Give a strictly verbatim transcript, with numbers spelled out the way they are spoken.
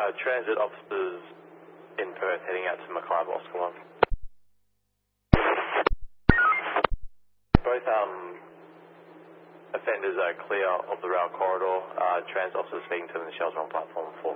Uh, transit officers in Perth heading out to Mackay Oscar one. Both um, offenders are clear of the rail corridor. Uh, transit officers speaking to them in the Shells Run platform four.